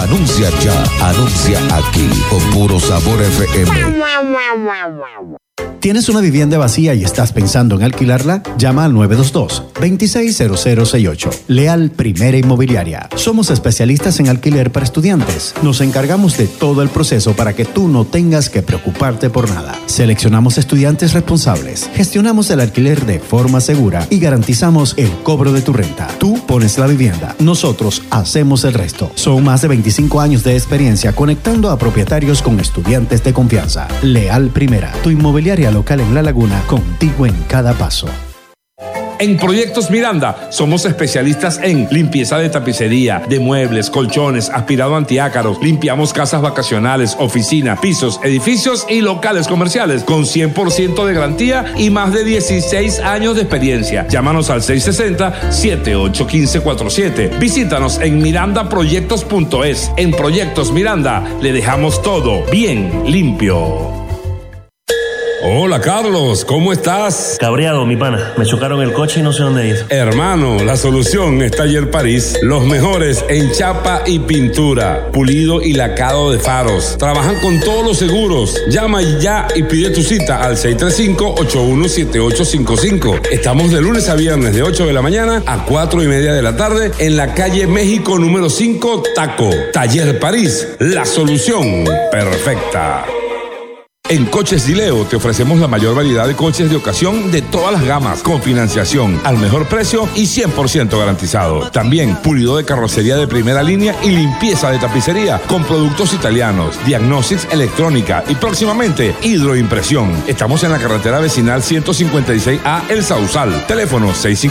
Anuncia ya, anuncia aquí, con Puro Sabor FM. ¿Tienes una vivienda vacía y estás pensando en alquilarla? Llama al 922-260068. Leal Primera Inmobiliaria. Somos especialistas en alquiler para estudiantes. Nos encargamos de todo el proceso para que tú no tengas que preocuparte por nada. Seleccionamos estudiantes responsables, gestionamos el alquiler de forma segura y garantizamos el cobro de tu renta. Tú pones la vivienda, nosotros hacemos el resto. Son más de 25 años de experiencia conectando a propietarios con estudiantes de confianza. Leal Primera, tu inmobiliaria local en La Laguna, contigo en cada paso. En Proyectos Miranda somos especialistas en limpieza de tapicería, de muebles, colchones, aspirado antiácaros. Limpiamos casas vacacionales, oficinas, pisos, edificios y locales comerciales con 100% de garantía y más de 16 años de experiencia. Llámanos al 660-781547. Visítanos en mirandaproyectos.es. En Proyectos Miranda le dejamos todo bien limpio. Hola Carlos, ¿cómo estás? Cabreado, mi pana. Me chocaron el coche y no sé dónde ir. Hermano, la solución es Taller París. Los mejores en chapa y pintura, pulido y lacado de faros. Trabajan con todos los seguros. Llama ya y pide tu cita al 635-817855. Estamos de lunes a viernes de 8 de la mañana a 4:30 de la tarde en la calle México número 5, Taco. Taller París, la solución perfecta. En Coches Dileo te ofrecemos la mayor variedad de coches de ocasión de todas las gamas, con financiación al mejor precio y 100% garantizado. También pulido de carrocería de primera línea y limpieza de tapicería con productos italianos, diagnostics electrónica y próximamente hidroimpresión. Estamos en la carretera vecinal 156A El Sausal. Teléfono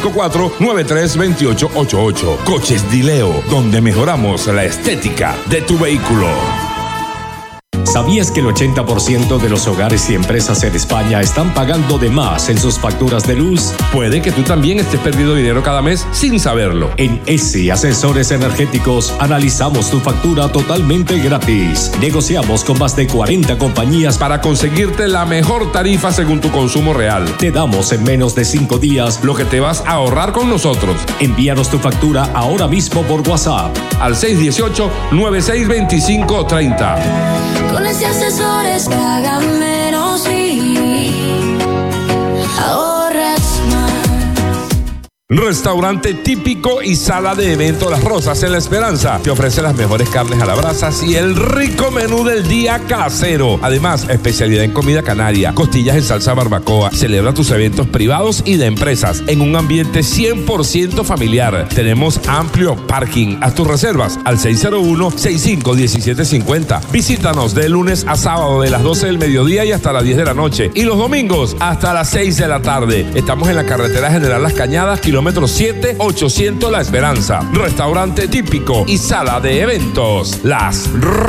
654-932888. Coches Dileo, donde mejoramos la estética de tu vehículo. ¿Sabías que el 80% de los hogares y empresas en España están pagando de más en sus facturas de luz? Puede que tú también estés perdiendo dinero cada mes sin saberlo. En ESI Asesores Energéticos analizamos tu factura totalmente gratis. Negociamos con más de 40 compañías para conseguirte la mejor tarifa según tu consumo real. Te damos en menos de 5 días lo que te vas a ahorrar con nosotros. Envíanos tu factura ahora mismo por WhatsApp al 618-962530. Con ese Asesores pagan menos y ahorras más. Restaurante típico y sala de evento Las Rosas en La Esperanza te ofrece las mejores carnes a la brasa y el rico menú del día casero. Además, especialidad en comida canaria, costillas en salsa barbacoa. Celebra tus eventos privados y de empresas en un ambiente 100% familiar. Tenemos amplio parking. Haz tus reservas al 601-651750. Visítanos de lunes a sábado de las 12 del mediodía y hasta las 10 de la noche. Y los domingos hasta las 6 de la tarde. Estamos en la carretera General Las Cañadas, kilómetro 7-800 La Esperanza. Restaurante típico y sala de eventos Las Rosas.